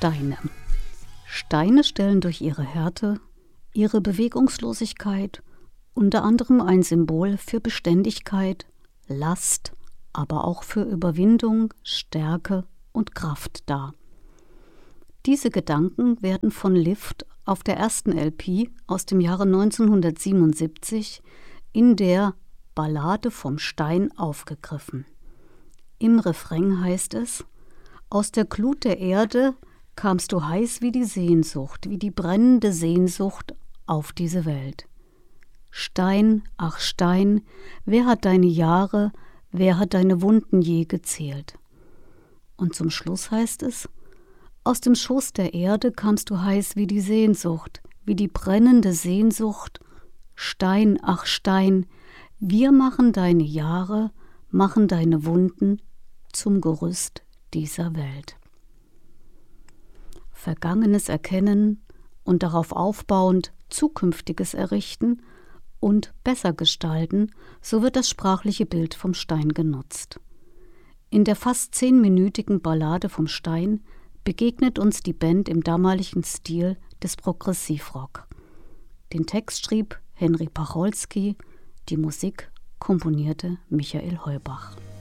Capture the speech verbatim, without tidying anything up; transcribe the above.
Steine. Steine stellen durch ihre Härte, ihre Bewegungslosigkeit unter anderem ein Symbol für Beständigkeit, Last, aber auch für Überwindung, Stärke und Kraft dar. Diese Gedanken werden von Lift auf der ersten L P aus dem Jahre neunzehnhundertsiebenundsiebzig in der Ballade vom Stein aufgegriffen. Im Refrain heißt es: Aus der Glut der Erde kamst du heiß wie die Sehnsucht, wie die brennende Sehnsucht auf diese Welt. Stein, ach Stein, wer hat deine Jahre, wer hat deine Wunden je gezählt? Und zum Schluss heißt es: Aus dem Schoß der Erde kamst du heiß wie die Sehnsucht, wie die brennende Sehnsucht. Stein, ach Stein, wir machen deine Jahre, machen deine Wunden zum Gerüst dieser Welt. Vergangenes erkennen und darauf aufbauend Zukünftiges errichten und besser gestalten, so wird das sprachliche Bild vom Stein genutzt. In der fast zehnminütigen Ballade vom Stein begegnet uns die Band im damaligen Stil des Progressivrock. Den Text schrieb Henry Pacholski, die Musik komponierte Michael Heubach.